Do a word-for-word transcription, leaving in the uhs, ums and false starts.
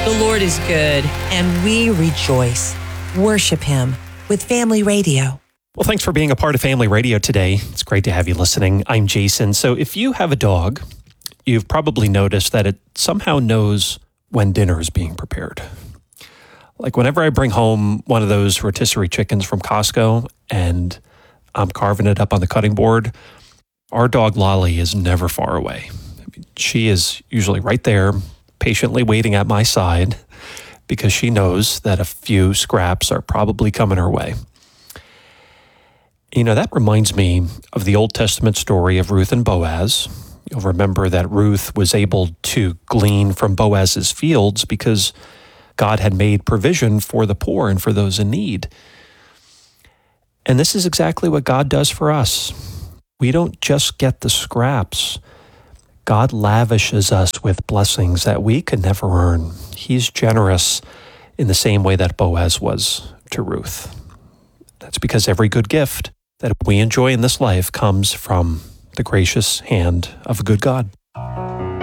The Lord is good, and we rejoice. Worship Him with Family Radio. Well, thanks for being a part of Family Radio today. It's great to have you listening. I'm Jason. So if you have a dog, you've probably noticed that it somehow knows when dinner is being prepared. Like whenever I bring home one of those rotisserie chickens from Costco and I'm carving it up on the cutting board, our dog Lolly is never far away. I mean, she is usually right there, patiently waiting at my side because she knows that a few scraps are probably coming her way. You know, that reminds me of the Old Testament story of Ruth and Boaz. You'll remember that Ruth was able to glean from Boaz's fields because God had made provision for the poor and for those in need. And this is exactly what God does for us. We don't just get the scraps. God lavishes us with blessings that we could never earn. He's generous in the same way that Boaz was to Ruth. That's because every good gift that we enjoy in this life comes from the gracious hand of a good God.